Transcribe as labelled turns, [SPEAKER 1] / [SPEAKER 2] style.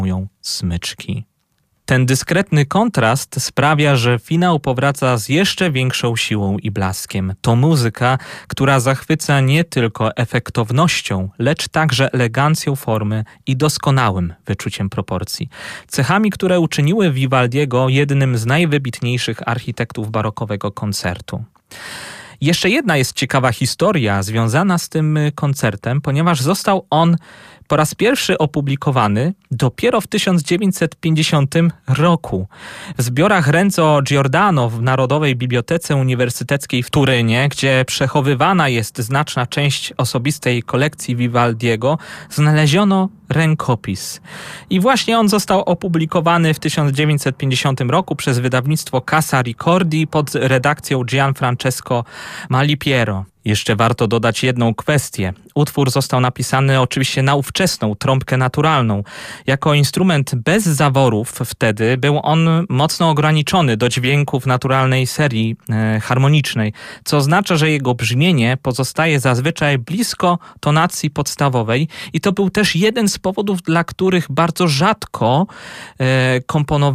[SPEAKER 1] smyczki. Ten dyskretny kontrast sprawia, że finał powraca z jeszcze większą siłą i blaskiem. To muzyka, która zachwyca nie tylko efektownością, lecz także elegancją formy i doskonałym wyczuciem proporcji. Cechami, które uczyniły Vivaldiego jednym z najwybitniejszych architektów barokowego koncertu. Jeszcze jedna jest ciekawa historia związana z tym koncertem, ponieważ został on po raz pierwszy opublikowany dopiero w 1950 roku. W zbiorach Renzo Giordano w Narodowej Bibliotece Uniwersyteckiej w Turynie, gdzie przechowywana jest znaczna część osobistej kolekcji Vivaldiego, znaleziono rękopis. I właśnie on został opublikowany w 1950 roku przez wydawnictwo Casa Ricordi pod redakcją Gianfrancesco Malipiero. Jeszcze warto dodać jedną kwestię. Utwór został napisany oczywiście na ówczesną trąbkę naturalną. Jako instrument bez zaworów wtedy był on mocno ograniczony do dźwięków naturalnej serii harmonicznej, co oznacza, że jego brzmienie pozostaje zazwyczaj blisko tonacji podstawowej i to był też jeden z powodów, dla których bardzo rzadko komponowano